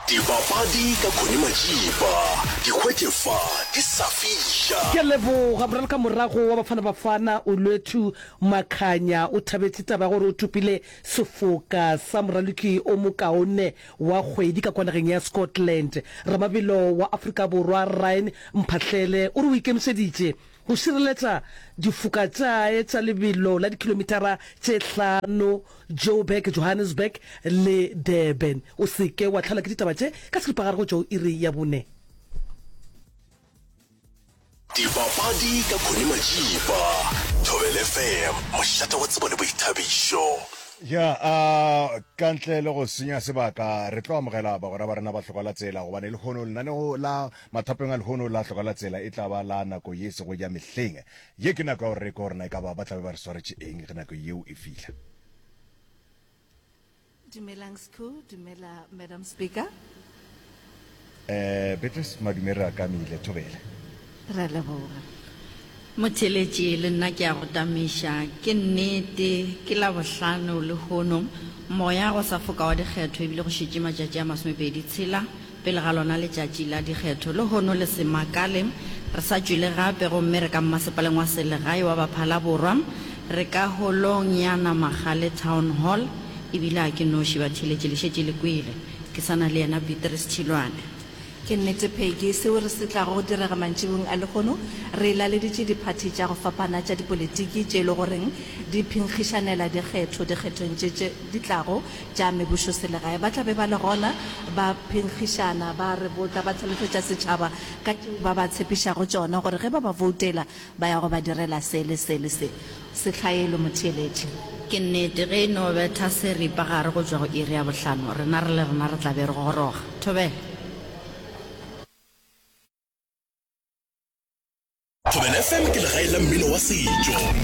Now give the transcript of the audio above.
Dipapadi ka Khune Majiba di hwetefa di safisha ke lebo ga morala ka morago wa bafana o lwethu Makhanya o thabetse taba gore o tupile sefoka sa moraloki o mokaone wa kgwedi ka kwanageng ya Scotland. Ramabelo wa Afrika Borwa Ryan Mphahlele o re o ikemiseditše go sireletsa difoka tsa lebelo la dikilometara tse 5 Joburg, Johannesburg le Durban. O seke wa tlhala ke ditaba tše ka sekipagare go tšo iri ya bone. Dipapadi ka Khune Majiba Thobela FM mošata wa tsebo le boithabišo. Kantle le go senya sebaka re tlo amogela ba gora ba rena ba tlhokola tsela go bane le hono lenaneo la mathapeng a le hono la tlhokola tsela e tla ba la nako ye se go ja mehleng ye ke nako re ko rena ka ba tla ba re swaretse eng ge nako yeo e fihla. Dumelang Sco, dumela Madam Speaker. Beatrice madumera ka mile Thobela. Re leboga. Motheletši le nna ke a go tamiša ke nnete ke la bohlano le hono moya go sa foka wa dikgetho ebile go šetše matšatši a 26 pele ga lona letšatši la dikgetho le hono le semakale re sa tšwele gape gomme re ka mmasepaleng wa selegae wa Baphala Borwa re ka holong ya Namagale Town Hall ebile a ke noši batheletši le šetše le kwele ke sana le yena Beatrice Tšhilwane. Ke nnete Peggy seo re se tla go direga mantšhibong a le gono re laleditše diphathi tša go fapana tša dipolitiki tše le goreng di phinkgišanela dikgethong tše di tlago tša mebušo selegae ba tla be ba le gona ba phinkgišana ba re botla ba tlhalosetša setšhaba ka ba ba tshepišago tšona gore ge ba ba voutela ba ya go ba direla se hlaelo motheletši. Ke nnete ge no betha seripa gare go tšwa go iri ya bohlano rena re tla be re goroga. Thobela. Thobela FM ke legae la mmino wa setšo